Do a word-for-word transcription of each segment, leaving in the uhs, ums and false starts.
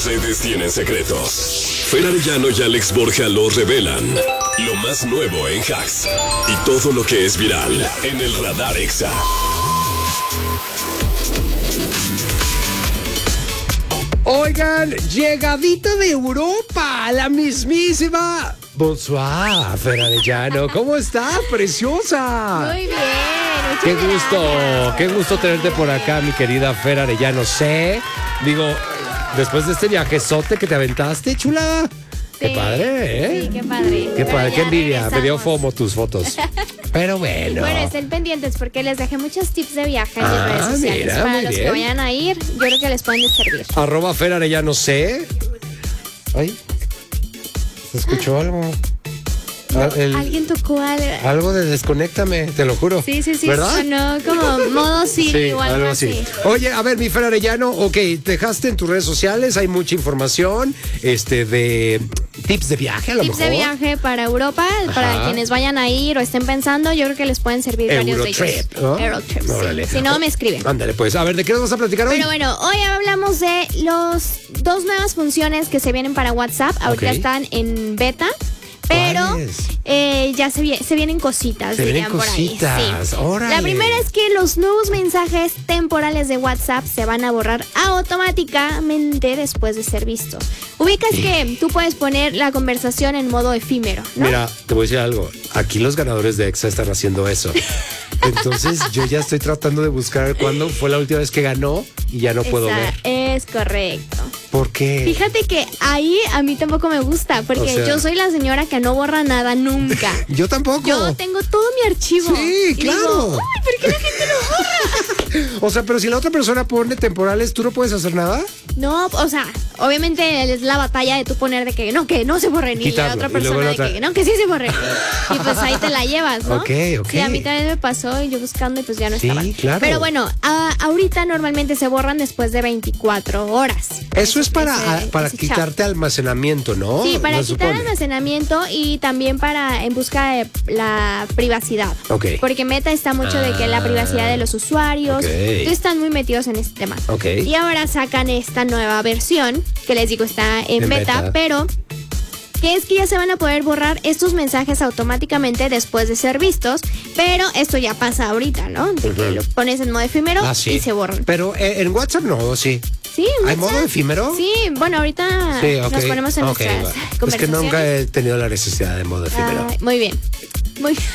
redes tienen secretos. Fer Arellano y Alex Borja lo revelan. Lo más nuevo en hacks y todo lo que es viral en el Radar Exa. Oigan, llegadita de Europa, la mismísima Bonsoir, Fer Arellano. ¿Cómo estás, preciosa? Muy bien. Qué gusto, qué gusto tenerte por acá, mi querida Fer Arellano. Sé, digo, después de este viajezote que te aventaste, chula. Sí, qué padre, ¿eh? Sí, qué padre. Qué padre, qué envidia. Regresamos. Me dio fomo tus fotos. Pero bueno. Bueno, estén pendientes porque les dejé muchos tips de viaje en Ah, mis redes sociales. mira, Para muy los bien. que vayan a ir, yo creo que les pueden servir. Arroba Fer Arellano sé. Ay, ¿se escuchó algo? Ah, el- Alguien tocó algo. algo de desconéctame, te lo juro. Sí, sí, sí. ¿Verdad? Sonó como modo Siri Sí, o algo, algo así. así. Oye, a ver, mi Fer Arellano, ok, dejaste en tus redes sociales, hay mucha información, este, de tips de viaje, a lo Tips mejor. de viaje para Europa, Ajá. para quienes vayan a ir o estén pensando, yo creo que les pueden servir varios de ellos. Eurotrip, ¿no? Eurotrip, sí. Órale. Si no, me escriben. Ándale, pues, a ver, ¿de qué nos vas a platicar hoy? Pero bueno, hoy hablamos de los dos nuevas funciones que se vienen para WhatsApp. Ahorita Ok. están en beta. Pero ¿Cuáles? eh, ya se, vi- se vienen cositas, Se dirían vienen por ahí. cositas, Sí. órale. La primera es que los nuevos mensajes temporales de WhatsApp se van a borrar automáticamente después de ser vistos. Ubicas que tú puedes poner la conversación en modo efímero, ¿no? Mira, te voy a decir algo. Aquí los ganadores de Exa están haciendo eso. Entonces, yo ya estoy tratando de buscar cuándo fue la última vez que ganó y ya no puedo Esa- ver. Es correcto. ¿Por qué? Fíjate que ahí a mí tampoco me gusta, porque O sea- yo soy la señora que no borra nada nunca. Yo tampoco. Yo tengo todo mi archivo. Sí, Y claro. digo, ay, ¿por qué la gente lo borra? O sea, pero si la otra persona pone temporales, ¿tú no puedes hacer nada? No, o sea, obviamente es la batalla de tú poner de que no, que no se borren. Y la Quitarlo, otra y luego persona la de otra. que no, que sí se borren. Y pues ahí te la llevas, ¿no? Ok, ok. Sí, a mí también me pasó y yo buscando y pues ya no Sí, estaban. claro. Pero bueno, a- ahorita normalmente se borran después de veinticuatro horas. Eso es para, Ese- para ese chat. quitarte almacenamiento, ¿no? Sí, para No quitar supone. almacenamiento y también para en busca de la privacidad. Ok. Porque Meta está mucho de que la privacidad de los usuarios. Ok. Entonces están muy metidos en este tema. Ok. Y ahora sacan esta nueva versión, que les digo está en, En beta, beta. pero que es que ya se van a poder borrar estos mensajes automáticamente después de ser vistos, pero esto ya pasa ahorita, ¿no? De que lo pones en modo efímero Ah, sí. y se borran. Pero eh, en WhatsApp no, sí. Sí, en ¿Hay WhatsApp. modo efímero? Sí, bueno, ahorita Sí, ok. nos ponemos en Ok, nuestras va. conversaciones. Es que nunca he tenido la necesidad de modo efímero. Ay, muy bien. Muy bien.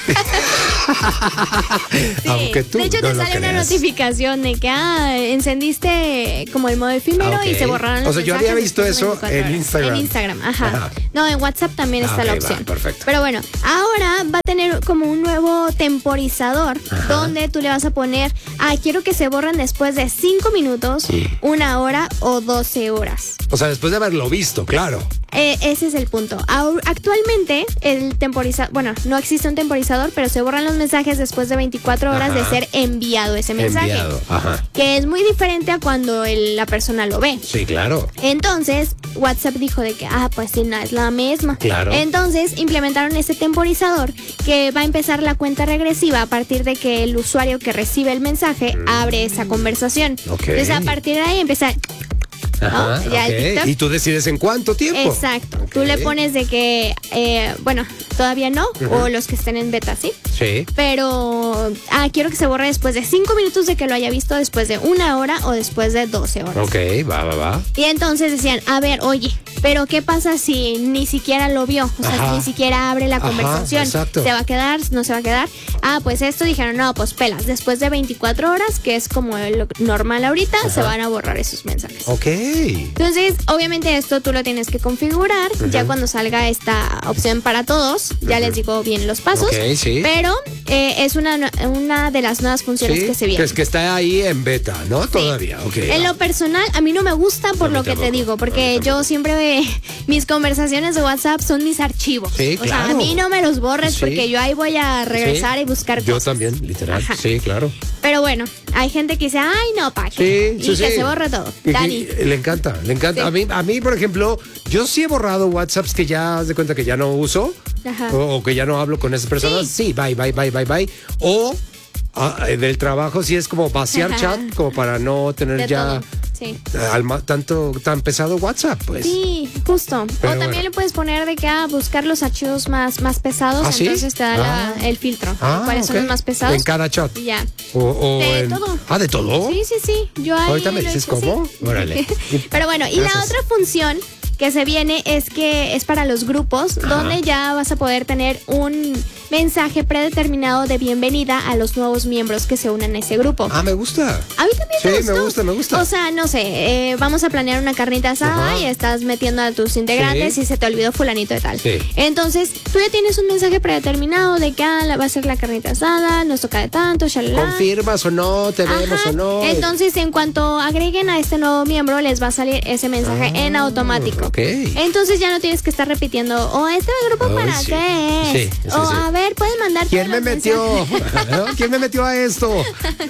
Sí, Aunque tú de hecho, no te lo sale una creas. notificación de que ah, encendiste como el modo efímero Ah, ok. y se borraron O los sea, yo mensajes había visto después de eso veinticuatro en horas. Instagram. En Instagram, ajá. Ajá. No, en WhatsApp también Ah, está la ok, va, opción. perfecto. Pero bueno, ahora va a tener como un nuevo temporizador donde tú le vas a poner, ah, quiero que se borren después de cinco minutos, una hora o doce horas. O sea, después de haberlo visto, claro. Eh, ese es el punto. Au- Actualmente, el temporizador, bueno, no existe un temporizador, pero se borran los mensajes después de veinticuatro horas Ajá. de ser enviado ese mensaje. Enviado, ajá. Que es muy diferente a cuando el- la persona lo ve. Sí, claro. Entonces, WhatsApp dijo de que, ah, pues sí, no, es la misma. Claro. Entonces, implementaron este temporizador que va a empezar la cuenta regresiva a partir de que el usuario que recibe el mensaje abre esa conversación. Ok. Entonces, a partir de ahí empieza... Ajá, ¿no? Ya el ok. TikTok. Y tú decides en cuánto tiempo. Exacto. Ok. Tú le pones de que, eh, bueno, todavía no, o los que estén en beta, sí. Sí. Pero, ah, quiero que se borre después de cinco minutos de que lo haya visto, después de una hora o después de doce horas. Ok, va, va, va. Y entonces decían, a ver, oye, pero ¿qué pasa si ni siquiera lo vio? O sea, Ajá. ni siquiera abre la Ajá, conversación. exacto. ¿Se va a quedar? ¿No se va a quedar? Ah, pues esto dijeron, no, pues pelas. Después de veinticuatro horas, que es como lo normal ahorita, se van a borrar esos mensajes. Ok. Entonces, obviamente esto tú lo tienes que configurar. Ya cuando salga esta opción para todos, ya les digo bien los pasos. Ok, sí. Pero eh, es una, una de las nuevas funciones Sí, que se que vienen. es que está ahí en beta, ¿no? Todavía, ok. En va. lo personal, a mí no me gusta por A mí lo que tampoco, te digo, a porque mí yo tampoco. siempre, mis conversaciones de WhatsApp son mis archivos. Sí, O sea, a claro. mí no me los borres Sí. porque yo ahí voy a regresar Sí. y buscar Yo cosas. también, literal. Ajá. Sí, claro. Pero bueno, hay gente que dice, ay, no, pa' qué. Sí, y sí, que sí. se borre todo. Y- Dani. y- le encanta, le encanta. Sí. A mí, a mí, por ejemplo, yo sí he borrado WhatsApps que ya haz de cuenta que ya no uso Ajá. o, o que ya no hablo con esas personas. Sí, Sí. bye, bye, bye, bye, bye. O ah, del trabajo sí es como vaciar Ajá. chat, como para no tener De ya todo. Sí. Al ma- tanto tan pesado WhatsApp, pues. Sí, justo. Pero o también bueno. le puedes poner de que a buscar los archivos más, más pesados, ¿Ah, sí? entonces te da la- Ah. el filtro. Ah, cuáles son ok. los más pesados. En cada chat. Y ya. O, o De en- todo. Ah, ¿de todo? Sí, sí, sí. Yo ahí Ahorita me lo dices hice así. cómo. Órale. Pero bueno, y la Gracias. otra función que se viene es que es para los grupos, Ajá. donde ya vas a poder tener un mensaje predeterminado de bienvenida a los nuevos miembros que se unan a ese grupo. Ah, me gusta. A mí también Sí, me me gustó. gusta, me gusta. O sea, no sé, eh, vamos a planear una carnita asada Ajá. y estás metiendo a tus integrantes Sí. y se te olvidó fulanito de tal. Sí. Entonces, tú ya tienes un mensaje predeterminado de que ah, la- va a ser la carnita asada, nos toca de tanto, shalala. ¿Confirmas o no? ¿Te vemos Ajá. o no? Entonces, en cuanto agreguen a este nuevo miembro, les va a salir ese mensaje Ah, en automático. ok. Entonces ya no tienes que estar repitiendo, o este grupo Ay, para sí. qué es. Sí, sí, o sí. a ver, pueden mandar ¿Quién todos me los metió? mensajes. ¿Quién me metió a esto?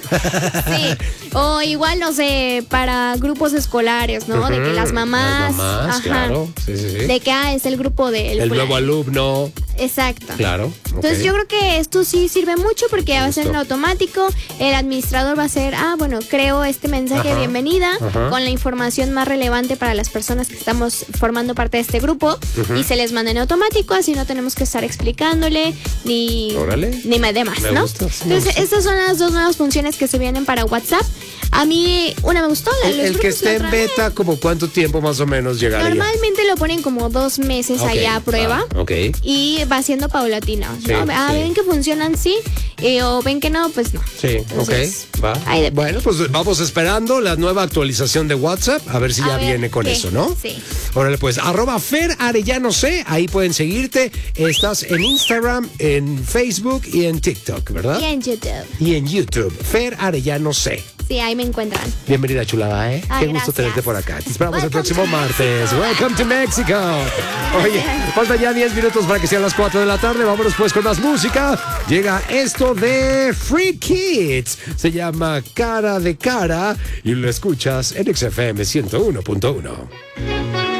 Sí. O igual, no sé, para grupos escolares, ¿no? De que las mamás. Las mamás, ajá, claro. Sí, sí, sí. De que ah, es el grupo del El fulano. nuevo alumno. Exacto. Claro. Entonces ok. yo creo que esto sí sirve mucho porque ya va a ser en Justo. automático. El administrador va a ser, ah, bueno, creo este mensaje de Ajá, bienvenida ajá. con la información más relevante para las personas que estamos formando parte de este grupo y se les manda en automático, así no tenemos que estar explicándole ni, Órale. ni más demás, Me ¿no? gusta, sí me Entonces gusta. estas son las dos nuevas funciones que se vienen para WhatsApp. A mí una me gustó, la de El, los el que grupos, esté la en otra beta, ¿como cuánto tiempo más o menos llegaría? Normalmente lo ponen como dos meses Ok, allá a prueba. va, ok. Y va siendo paulatino. Sí, ¿no? Ah, sí. ven que funcionan, sí. eh, o ven que no, pues no. Sí, Entonces, ok, va. ahí depende. Bueno, pues vamos esperando la nueva actualización de WhatsApp, a ver si A ya ver, viene con ¿qué? eso, ¿no? Sí. Órale, pues, arroba Fer Arellano C, ahí pueden seguirte. Estás en Instagram, en Facebook y en TikTok, ¿verdad? Y en YouTube. Y en YouTube, Fer Arellano C. Sí, ahí me encuentran. Bienvenida, chulada, ¿eh? Ay, Qué gusto gracias. tenerte por acá. Te esperamos el Welcome próximo to martes. Mexico. Welcome to Mexico. Oye, faltan ya diez minutos para que sean las cuatro de la tarde. Vámonos pues con más música. Llega esto de Free Kids. Se llama Cara de Cara y lo escuchas en X F M ciento uno punto uno.